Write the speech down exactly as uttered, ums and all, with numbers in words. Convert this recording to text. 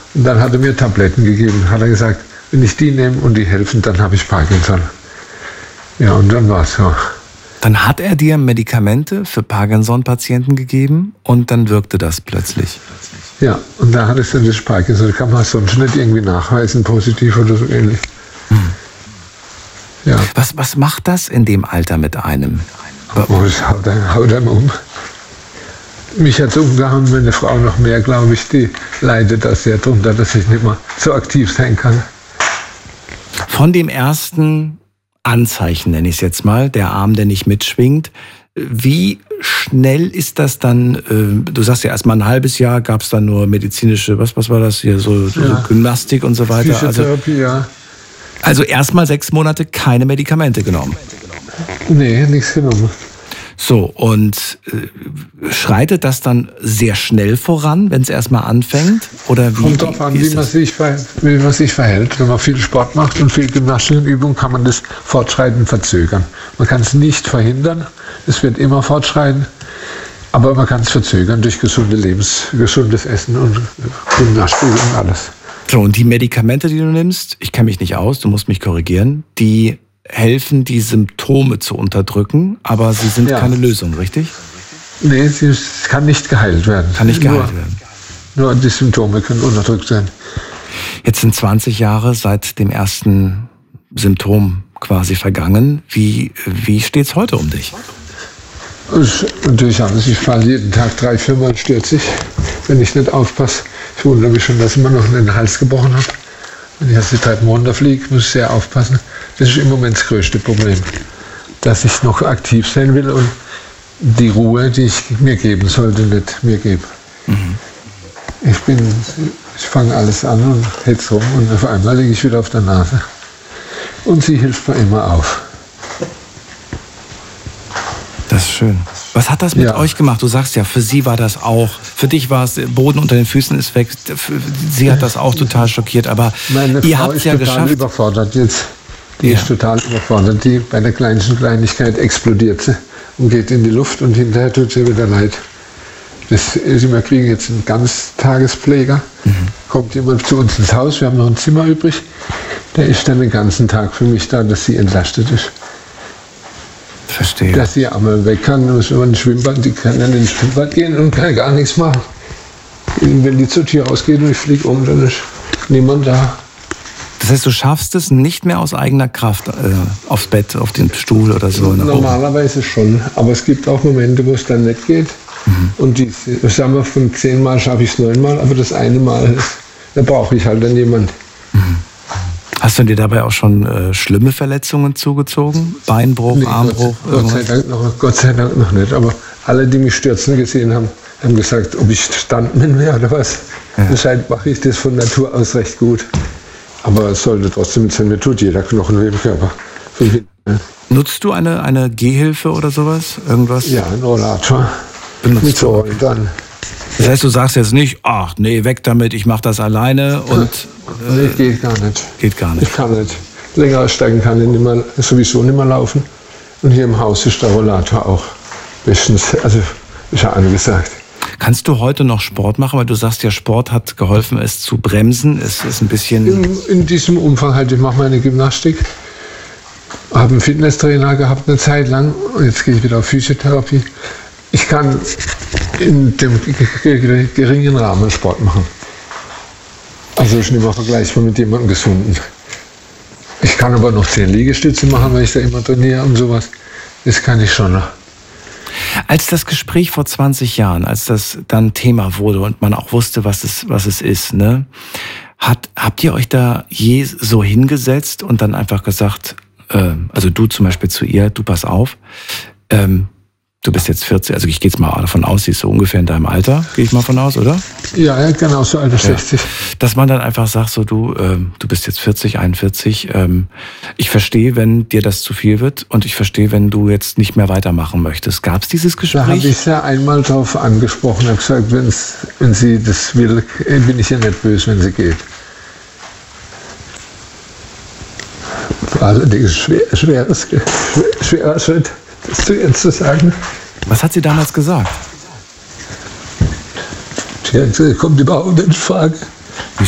Und dann hat er mir Tabletten gegeben. Hat er gesagt, wenn ich die nehme und die helfen, dann habe ich Parkinson. Ja, und dann war es so. Dann hat er dir Medikamente für Parkinson-Patienten gegeben und dann wirkte das plötzlich. Ja, und da hat es dann das Parkinson. Das kann man sonst nicht irgendwie nachweisen, positiv oder so ähnlich. Hm. Ja. Was, was macht das in dem Alter mit einem? Oh, das haut einem, haut einem um. Mich hat es umgehauen, meine Frau noch mehr, glaube ich, die leidet da sehr drunter, dass ich nicht mehr so aktiv sein kann. Von dem ersten Anzeichen, nenne ich es jetzt mal, der Arm, der nicht mitschwingt, wie schnell ist das dann, äh, du sagst ja erst mal ein halbes Jahr, gab es dann nur medizinische, was, was war das hier, so, so ja. Gymnastik und so weiter. Physiotherapie, also, ja. Also erstmal sechs Monate keine Medikamente genommen. Nee, nichts genommen. So, und äh, schreitet das dann sehr schnell voran, wenn es erstmal anfängt? Oder wie, Kommt darauf an, wie, wie, man sich, wie man sich verhält. Wenn man viel Sport macht und viel Gymnastikübung, kann man das Fortschreiten verzögern. Man kann es nicht verhindern, es wird immer fortschreiten, aber man kann es verzögern durch gesunde Lebens, gesundes Essen und Gymnastik und alles. So, und die Medikamente, die du nimmst, ich kenne mich nicht aus, du musst mich korrigieren, die helfen, die Symptome zu unterdrücken, aber sie sind ja. keine Lösung, richtig? Nee, sie kann nicht geheilt werden. Kann nicht geheilt nur, werden. Nur die Symptome können unterdrückt werden. Jetzt sind zwanzig Jahre seit dem ersten Symptom quasi vergangen. Wie, wie steht es heute um dich? Es ist natürlich anders. Ich falle jeden Tag drei, vier Mal stürze ich, wenn ich nicht aufpasse. Ich wundere mich schon, dass ich mir noch den Hals gebrochen habe. Wenn ich aus die Treppen runterfliege, muss ich sehr aufpassen. Das ist im Moment das größte Problem, dass ich noch aktiv sein will und die Ruhe, die ich mir geben sollte, nicht mir gebe. Mhm. Ich bin, ich fange alles an und hetze rum und auf einmal liege ich wieder auf der Nase. Und sie hilft mir immer auf. Das ist schön. Was hat das mit ja. euch gemacht? Du sagst ja, für sie war das auch, für dich war es, der Boden unter den Füßen ist weg, sie hat das auch total schockiert, aber meine ihr Frau habt es ist ja total geschafft. Überfordert jetzt. Die ja. ist total überfordert. Die bei der kleinsten Kleinigkeit explodiert sie und geht in die Luft und hinterher tut sie wieder leid. Das ist, wir kriegen jetzt einen Ganztagespfleger. Mhm. Kommt jemand zu uns ins Haus, wir haben noch ein Zimmer übrig. Der ist dann den ganzen Tag für mich da, dass sie entlastet ist. Verstehe. Dass sie einmal weg kann, muss man ins Schwimmbad, die kann dann ins Schwimmbad gehen und kann gar nichts machen. Wenn die zur Tür rausgeht und ich fliege um, dann ist niemand da. Das heißt, du schaffst es nicht mehr aus eigener Kraft äh, aufs Bett, auf den Stuhl oder so? Normalerweise schon, aber es gibt auch Momente, wo es dann nicht geht. Mhm. Und die, sagen wir, von zehnmal schaffe ich es neunmal, aber das eine Mal, da brauche ich halt dann jemand. Mhm. Hast du dir dabei auch schon äh, schlimme Verletzungen zugezogen? Beinbruch, nee, Armbruch? Gott, Gott, sei Dank noch, Gott sei Dank noch nicht. Aber alle, die mich stürzen gesehen haben, haben gesagt, ob ich Stuntman wäre oder was. Ja. Anscheinend mache ich das von Natur aus recht gut. Aber es sollte trotzdem sein, mir tut jeder Knochen weh im Körper. Nutzt du eine, eine Gehhilfe oder sowas? Irgendwas? Ja, ein Rollator. Benutzt mit so dann. Das heißt, du sagst jetzt nicht, ach nee, weg damit, ich mache das alleine und... Äh, nee, geht gar nicht. Geht gar nicht. Ich kann nicht. Länger aussteigen kann ich nicht mehr, sowieso nicht mehr laufen. Und hier im Haus ist der Rollator auch bestens, also ist ja angesagt. Kannst du heute noch Sport machen? Weil du sagst ja, Sport hat geholfen, es zu bremsen. Es ist ein bisschen... In, in diesem Umfang halt, ich mache meine Gymnastik. Habe einen Fitnesstrainer gehabt eine Zeit lang und jetzt gehe ich wieder auf Physiotherapie. Ich kann in dem geringen Rahmen Sport machen. Also ist nicht mehr vergleichbar mit jemandem Gesunden. Ich kann aber noch zehn Liegestütze machen, weil ich da immer trainiere und sowas. Das kann ich schon noch. Als das Gespräch vor zwanzig Jahren, als das dann Thema wurde und man auch wusste, was es, was es ist, ne, hat, habt ihr euch da je so hingesetzt und dann einfach gesagt, äh, also du zum Beispiel zu ihr, du pass auf, ähm, du bist jetzt vierzig, also ich gehe jetzt mal davon aus, sie ist so ungefähr in deinem Alter, gehe ich mal von aus, oder? Ja, ja, genau, so Alter sechzig. Ja. Dass man dann einfach sagt, so du, ähm, du bist jetzt vierzig, einundvierzig, ähm, ich verstehe, wenn dir das zu viel wird und ich verstehe, wenn du jetzt nicht mehr weitermachen möchtest. Gab es dieses Gespräch? Da habe ich ja einmal drauf angesprochen, habe gesagt, wenn's, wenn sie das will, bin ich ja nicht böse, wenn sie geht. Allerdings schwer, schweres, schwer, schwerer Schritt, das zu ihr zu sagen. Was hat sie damals gesagt? Sie hat gesagt, kommt überhaupt nicht in Frage.